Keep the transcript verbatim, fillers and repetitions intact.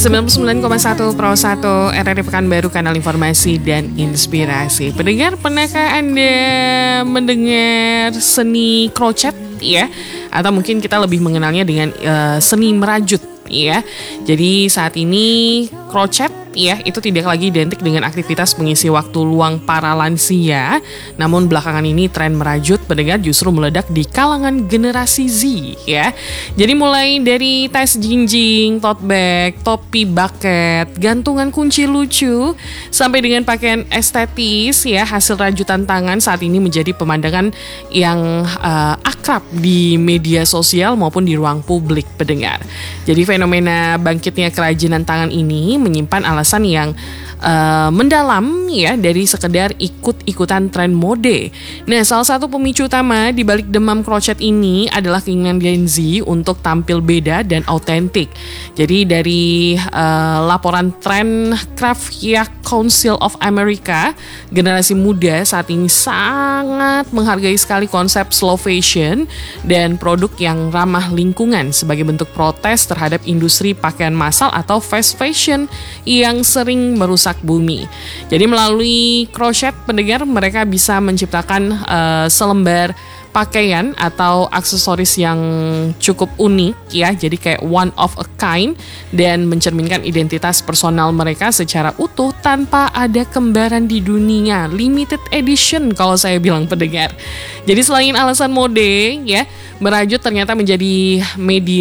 sembilan puluh sembilan koma satu Pro satu R R I Pekanbaru, kanal informasi dan inspirasi. Pendengar, pernahkah Anda mendengar seni crochet ya? Atau mungkin kita lebih mengenalnya dengan uh, seni merajut ya. Jadi saat ini crochet ya itu tidak lagi identik dengan aktivitas mengisi waktu luang para lansia. Namun belakangan ini tren merajut pendengar justru meledak di kalangan generasi Z ya. Jadi mulai dari tas jinjing, tote bag, topi bucket, gantungan kunci lucu, sampai dengan pakaian estetis ya, hasil rajutan tangan saat ini menjadi pemandangan yang uh, akrab di media sosial maupun di ruang publik pendengar. Jadi fenomena bangkitnya kerajinan tangan ini menyimpan alasan yang uh, mendalam ya dari sekedar ikut-ikutan tren mode. Nah, salah satu pemicu utama di balik demam crochet ini adalah keinginan Gen Z untuk tampil beda dan autentik. Jadi dari uh, laporan tren Craftyak Council of America, generasi muda saat ini sangat menghargai sekali konsep slow fashion dan produk yang ramah lingkungan sebagai bentuk protes terhadap industri pakaian massal atau fast fashion yang sering merusak bumi. Jadi melalui crochet pendengar, mereka bisa menciptakan uh, selembar pakaian atau aksesoris yang cukup unik ya, jadi kayak one of a kind dan mencerminkan identitas personal mereka secara utuh tanpa ada kembaran di dunia, limited edition kalau saya bilang pendengar. Jadi selain alasan mode ya, merajut ternyata menjadi media